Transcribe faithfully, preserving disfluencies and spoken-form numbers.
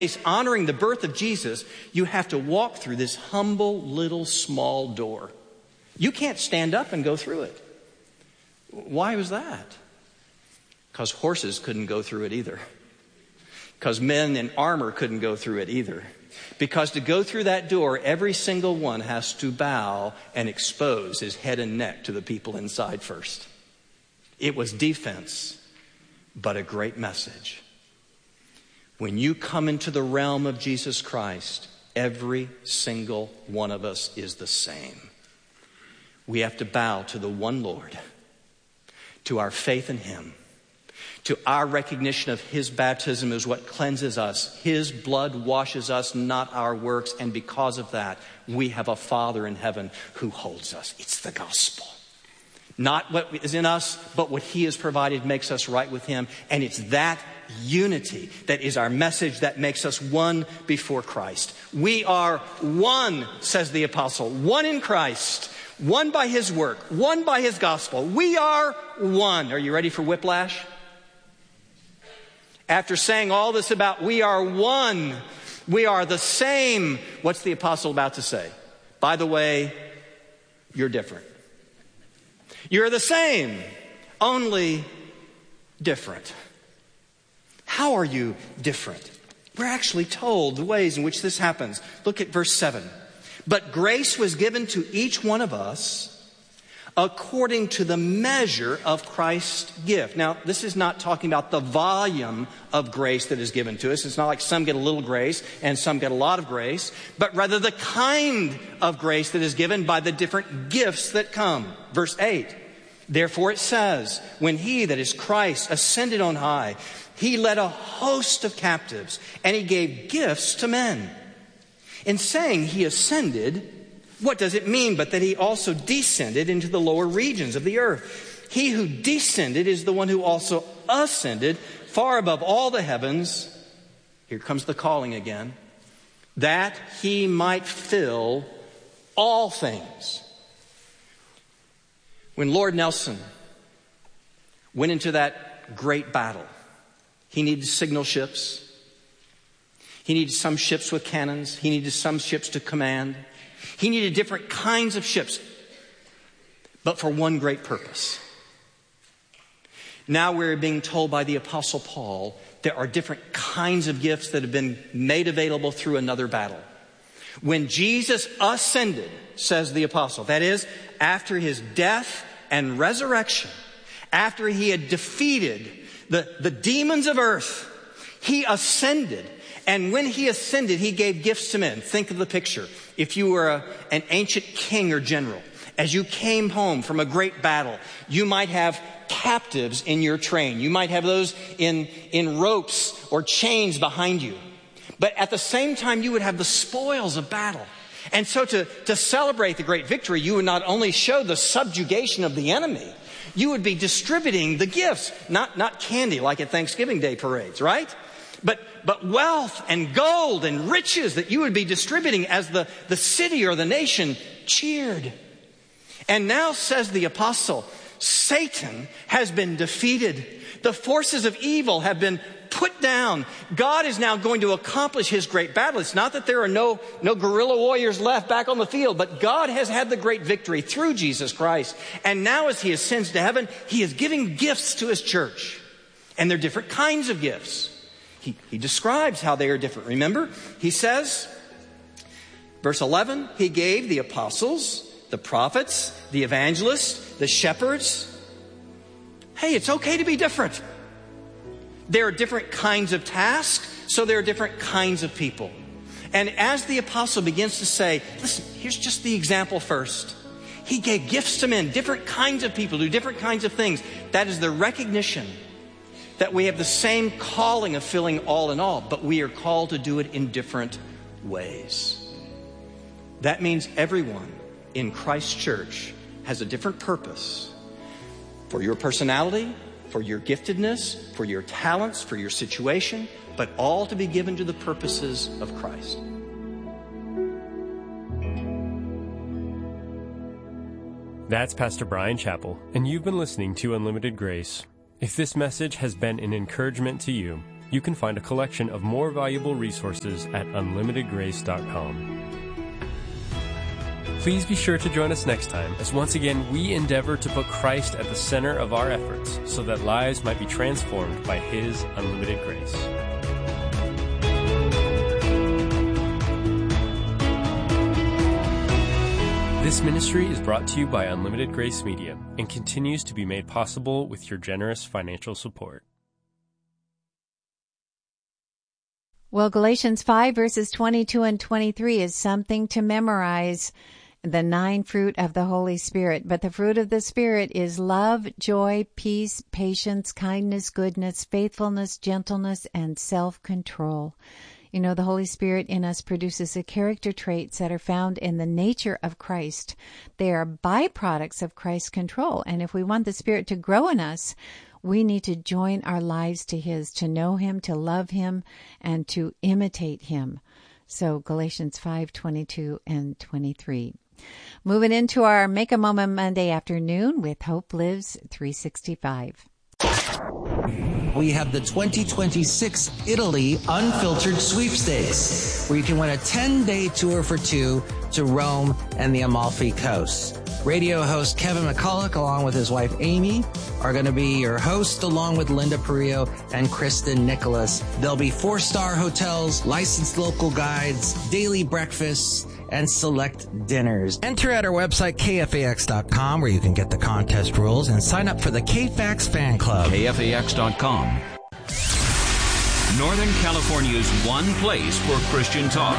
honoring the birth of Jesus, you have to walk through this humble little small door. You can't stand up and go through it. Why was that? Because horses couldn't go through it either. Because men in armor couldn't go through it either. Because to go through that door, every single one has to bow and expose his head and neck to the people inside first. It was defense, but a great message. When you come into the realm of Jesus Christ, every single one of us is the same. We have to bow to the one Lord, to our faith in him, to our recognition of his baptism is what cleanses us. His blood washes us, not our works. And because of that, we have a Father in heaven who holds us. It's the gospel. Not what is in us, but what he has provided makes us right with him. And it's that unity that is our message that makes us one before Christ. We are one, says the apostle, one in Christ, one by his work, one by his gospel. We are one. Are you ready for whiplash? After saying all this about we are one, we are the same, what's the apostle about to say? By the way, you're different. You're the same, only different. How are you different? We're actually told the ways in which this happens. Look at verse seven. But grace was given to each one of us according to the measure of Christ's gift. Now, this is not talking about the volume of grace that is given to us. It's not like some get a little grace and some get a lot of grace, but rather the kind of grace that is given by the different gifts that come. Verse eight. Therefore it says, when he, that is Christ, ascended on high, he led a host of captives and he gave gifts to men. In saying he ascended, what does it mean but that he also descended into the lower regions of the earth? He who descended is the one who also ascended far above all the heavens. Here comes the calling again. That he might fill all things. When Lord Nelson went into that great battle, he needed signal ships. He needed some ships with cannons. He needed some ships to command. He needed different kinds of ships, but for one great purpose. Now we're being told by the Apostle Paul there are different kinds of gifts that have been made available through another battle. When Jesus ascended, says the apostle, that is, after his death and resurrection, after he had defeated the, the demons of earth, he ascended. And when he ascended, he gave gifts to men. Think of the picture. If you were a, an ancient king or general, as you came home from a great battle, you might have captives in your train. You might have those in, in ropes or chains behind you. But at the same time, you would have the spoils of battle. And so to, to celebrate the great victory, you would not only show the subjugation of the enemy, you would be distributing the gifts, not, not candy like at Thanksgiving Day parades, right? But, but wealth and gold and riches that you would be distributing as the, the city or the nation cheered. And now, says the apostle, Satan has been defeated. The forces of evil have been put down. God is now going to accomplish his great battle. It's not that there are no, no guerrilla warriors left back on the field, but God has had the great victory through Jesus Christ. And now as he ascends to heaven, he is giving gifts to his church. And they're different kinds of gifts. He, he describes how they are different. Remember, he says, verse eleven, he gave the apostles, the prophets, the evangelists, the shepherds. Hey, it's okay to be different. There are different kinds of tasks, so there are different kinds of people. And as the apostle begins to say, listen, here's just the example first. He gave gifts to men, different kinds of people do different kinds of things. That is the recognition that we have the same calling of filling all in all, but we are called to do it in different ways. That means everyone in Christ's church has a different purpose for your personality, for your giftedness, for your talents, for your situation, but all to be given to the purposes of Christ. That's Pastor Brian Chappell, and you've been listening to Unlimited Grace. If this message has been an encouragement to you, you can find a collection of more valuable resources at unlimited grace dot com. Please be sure to join us next time as once again we endeavor to put Christ at the center of our efforts so that lives might be transformed by His unlimited grace. This ministry is brought to you by Unlimited Grace Media and continues to be made possible with your generous financial support. Well, Galatians five verses twenty-two and twenty-three is something to memorize. The nine fruit of the Holy Spirit. But the fruit of the Spirit is love, joy, peace, patience, kindness, goodness, faithfulness, gentleness, and self-control. You know, the Holy Spirit in us produces the character traits that are found in the nature of Christ. They are byproducts of Christ's control. And if we want the Spirit to grow in us, we need to join our lives to His, to know Him, to love Him, and to imitate Him. So Galatians five, twenty-two and twenty-three. Moving into our Make a Moment Monday afternoon with Hope Lives three sixty-five. We have the twenty twenty-six Italy Unfiltered Sweepstakes, where you can win a ten-day tour for two to Rome and the Amalfi Coast. Radio host Kevin McCulloch, along with his wife Amy, are going to be your host, along with Linda Perillo and Kristen Nicholas. There'll be four-star hotels, licensed local guides, daily breakfasts, and select dinners. Enter at our website, K F A X dot com, where you can get the contest rules and sign up for the K F A X fan club. K F A X dot com. Northern California's one place for Christian talk.